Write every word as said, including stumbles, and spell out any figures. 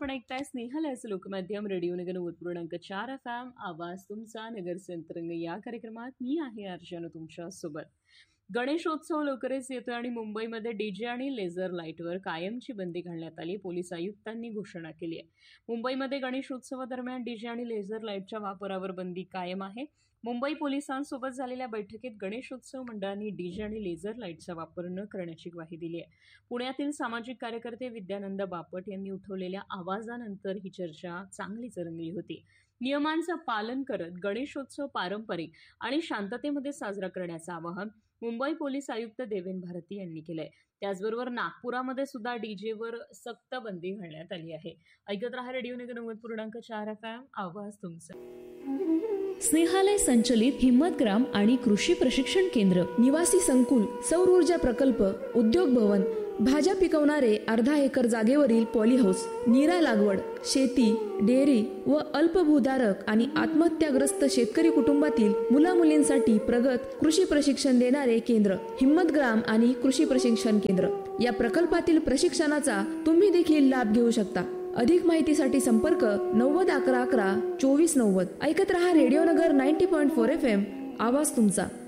आपण ऐकताय स्नेहालयाचं लोकमाध्यम रेडिओ नगर नव्वद पूर्णांक चार एफ एम आवाज तुमचा नगरचे अंतरंग या कार्यक्रमात मी आहे अर्चना तुमच्या सोबत. गणेशोत्सव लवकरच येतोय आणि मुंबईमध्ये डीजे आणि लेझर लाईटवर कायमची बंदी घालण्यात आली. पोलीस आयुक्तांनी घोषणा केली आहे. मुंबईमध्ये गणेशोत्सवादरम्यान डीजे आणि लेझर लाईटच्या वापरावर बंदी कायम आहे. मुंबई पोलिसांसोबत झालेल्या बैठकीत गणेशोत्सव मंडळांनी डीजे आणि लेझर लाईटचा वापर न करण्याची ग्वाही दिली आहे. पुण्यातील सामाजिक कार्यकर्ते विद्यानंद बापट यांनी उठवलेल्या आवाजानंतर ही चर्चा चांगलीच रंगली होती. नियमांचं पालन करत गणेशोत्सव पारंपरिक आणि शांततेमध्ये साजरा करण्याचं आवाहन मुंबई पोलीस आयुक्त देवेन भारती यांनी केलंय. त्याचबरोबर नागपुरामध्ये सुद्धा डीजेवर सक्त बंदी घालण्यात आली आहे. ऐकत रहा रेडिओ नगर नव्वद पूर्णांक चार एफ एम आवाज तुमचा. स्नेहालय संचलित हिम्मतग्राम आणि कृषी प्रशिक्षण केंद्र, निवासी संकुल, सौर ऊर्जा प्रकल्प, उद्योग भवन, भाज्या पिकवणारे अर्धा एकर जागेवरील पॉलीहाऊस, नीरा लागवड, शेती, डेअरी व अल्पभूधारक आणि आत्महत्याग्रस्त शेतकरी कुटुंबातील मुला मुलींसाठी प्रगत कृषी प्रशिक्षण देणारे केंद्र हिम्मतग्राम आणि कृषी प्रशिक्षण केंद्र. या प्रकल्पातील प्रशिक्षणाचा तुम्ही देखील लाभ घेऊ शकता. अधिक माहितीसाठी संपर्क नव्वद अकरा अकरा चोवीस नव्वद. ऐकत रहा रेडिओ नगर नव्वद पॉईंट चार एफ एम आवाज तुमचा.